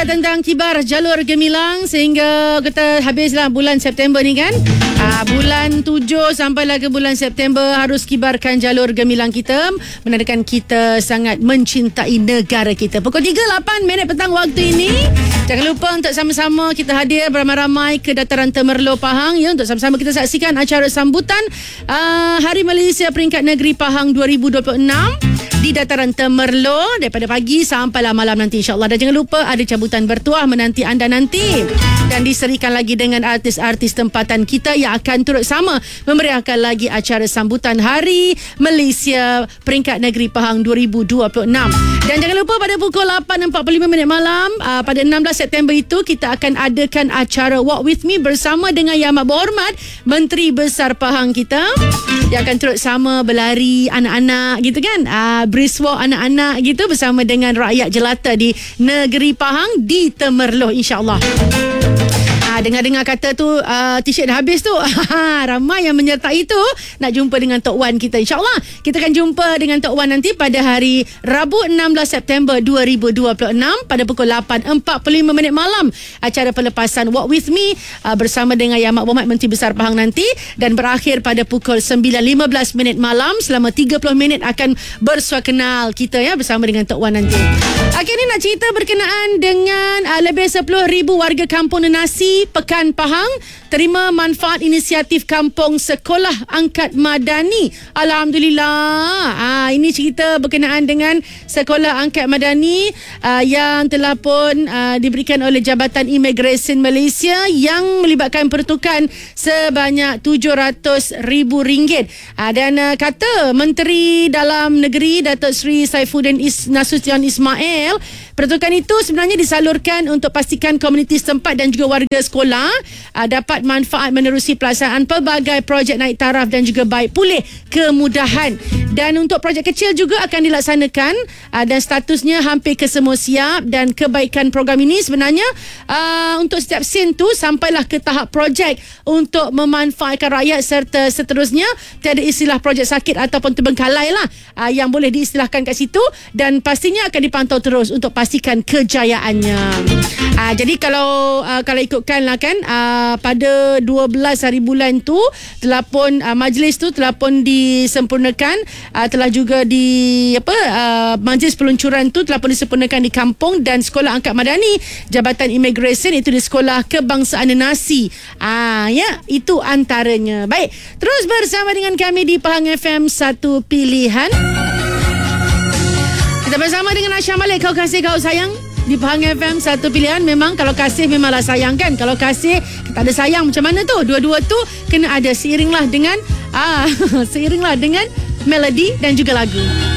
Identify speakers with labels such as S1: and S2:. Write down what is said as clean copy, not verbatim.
S1: bercakap tentang kibar jalur gemilang sehingga kita habislah bulan September ni kan. Bulan 7 sampailah ke bulan September harus kibarkan jalur gemilang kita, menandakan kita sangat mencintai negara kita. Pukul 3:08 petang waktu ini. Jangan lupa untuk sama-sama kita hadir beramai-ramai ke Dataran Temerloh Pahang ya, untuk sama-sama kita saksikan acara sambutan Hari Malaysia Peringkat Negeri Pahang 2026 di Dataran Temerloh daripada pagi sampailah malam nanti insya-Allah. Dan jangan lupa ada cabutan bertuah menanti anda nanti, dan diserikan lagi dengan artis-artis tempatan kita yang akan turut sama memeriahkan lagi acara sambutan Hari Malaysia Peringkat Negeri Pahang 2026. Dan jangan lupa pada pukul 8.45 malam pada 16 September itu kita akan adakan acara Walk With Me bersama dengan Yang Amat Berhormat Menteri Besar Pahang kita. Dia akan turut sama berlari anak-anak gitu kan, brisk walk anak-anak gitu bersama dengan rakyat jelata di negeri Pahang di Temerloh insya-Allah. Dengar-dengar kata tu t-shirt dah habis tu. Ramai yang menyertai tu. Nak jumpa dengan Tok Wan kita insya-Allah. Kita akan jumpa dengan Tok Wan nanti pada hari Rabu 16 September 2026 pada pukul 8.45 malam. Acara pelepasan Walk With Me bersama dengan Yang Amat Berhormat Menteri Besar Pahang nanti, dan berakhir pada pukul 9.15 malam. Selama 30 minit akan bersua kenal kita ya bersama dengan Tok Wan nanti. Ni nak cerita berkenaan dengan lebih 10,000 warga kampung Nenasi Pekan Pahang terima manfaat inisiatif Kampung Sekolah Angkat Madani. Alhamdulillah. Ini cerita berkenaan dengan Sekolah Angkat Madani yang telah pun diberikan oleh Jabatan Imigresen Malaysia yang melibatkan pertukaran sebanyak RM700,000. Dan kata Menteri Dalam Negeri Datuk Seri Saifuddin Nasution Ismail, pertukaran itu sebenarnya disalurkan untuk pastikan komuniti setempat dan juga warga sekolah dapat manfaat menerusi pelaksanaan pelbagai projek naik taraf dan juga baik pulih kemudahan. Dan untuk projek kecil juga akan dilaksanakan dan statusnya hampir kesemua siap, dan kebaikan program ini sebenarnya untuk setiap sen tu sampailah ke tahap projek untuk memanfaatkan rakyat, serta seterusnya tiada istilah projek sakit ataupun terbengkalai lah yang boleh diistilahkan kat situ, dan pastinya akan dipantau terus untuk pastikan kejayaannya. Jadi kalau ikutkan lah kan, pada 12 hari bulan tu telah pun majlis tu telah pun disempurnakan, telah juga majlis peluncuran tu telah pun disempurnakan di kampung dan Sekolah Angkat Madani Jabatan Imigresen, itu di Sekolah Kebangsaan Nenasi. Ya, itu antaranya. Baik, terus bersama dengan kami di Pahang FM Satu Pilihan. Kita bersama dengan Aisyah Malik, Kau Kasih Kau Sayang di Pahang FM Satu Pilihan. Memang kalau kasih memanglah sayang kan. Kalau kasih tak ada sayang macam mana tu? Dua-dua tu kena ada, seiringlah dengan melodi dan juga lagu.